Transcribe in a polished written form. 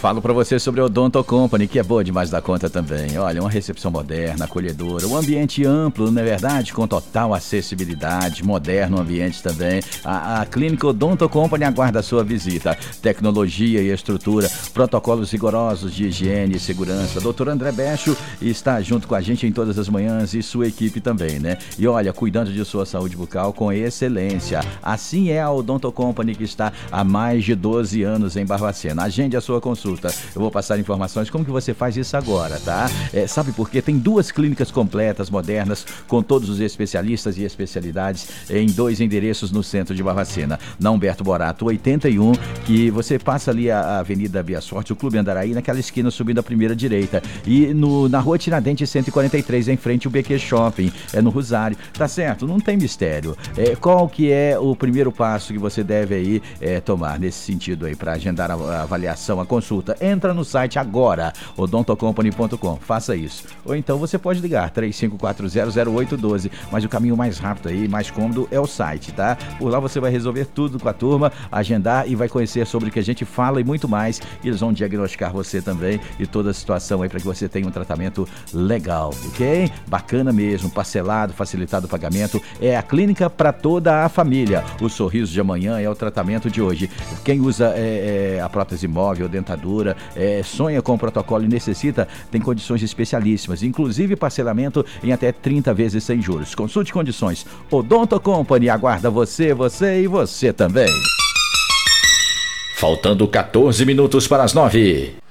Falo para você sobre a Odonto Company, que é boa demais da conta também. Olha, uma recepção moderna, acolhedora, um ambiente amplo, não é verdade? Com total acessibilidade, moderno ambiente também. A clínica Odonto Company aguarda a sua visita. Tecnologia e estrutura, protocolos rigorosos de higiene e segurança. Dr. André Becho está junto com a gente em todas as manhãs e sua equipe também, né? E olha, cuidando de sua saúde bucal com excelência. Assim é a Odonto Company, que está há mais de 12 anos em Barbacena. Agende a sua consulta. Eu vou passar informações como que você faz isso agora, tá? Sabe por quê? Tem 2 clínicas completas, modernas, com todos os especialistas e especialidades em 2 endereços no centro de Barbacena. Na Humberto Borato 81, que você passa ali a Avenida Via Sorte, o Clube Andaraí, naquela esquina subindo a primeira direita. E na Rua Tiradentes 143, em frente ao BQ Shopping, no Rosário. Tá certo? Não tem mistério. Qual que é o primeiro passo que você deve aí tomar nesse sentido aí, para agendar a avaliação, a consulta? Entra no site agora, odontocompany.com, faça isso. Ou então você pode ligar 35400812, mas o caminho mais rápido aí, mais cômodo é o site, tá? Por lá você vai resolver tudo com a turma, agendar e vai conhecer sobre o que a gente fala e muito mais. E eles vão diagnosticar você também e toda a situação aí para que você tenha um tratamento legal, ok? Bacana mesmo, parcelado, facilitado o pagamento. É a clínica para toda a família. O sorriso de amanhã é o tratamento de hoje. Quem usa a prótese móvel, dentadura, sonha com o protocolo e necessita, tem condições especialíssimas, inclusive parcelamento em até 30 vezes sem juros. Consulte condições. Odonto Company aguarda você e você também. Faltando 14 minutos para as 9.